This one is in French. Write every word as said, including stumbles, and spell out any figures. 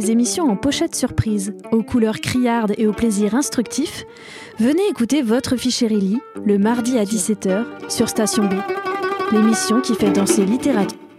les émissions en pochette surprise, aux couleurs criardes et au plaisir instructif, venez écouter Votre Fichérélie le mardi à dix-sept heures sur Station B, l'émission qui fait danser littérature